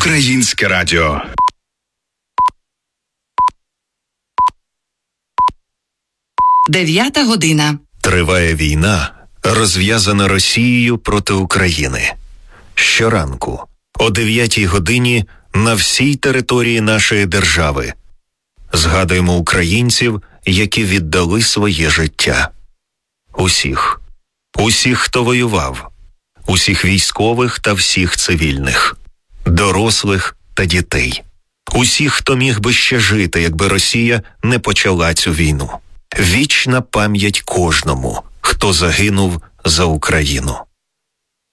Українське радіо. Дев'ята година. Триває війна, розв'язана Росією проти України. Щоранку, о 9-й годині, на всій території нашої держави згадуємо українців, які віддали своє життя. Усіх, хто воював, усіх військових та всіх цивільних, дорослих та дітей, усіх, хто міг би ще жити, якби Росія не почала цю війну. Вічна пам'ять кожному, хто загинув за Україну.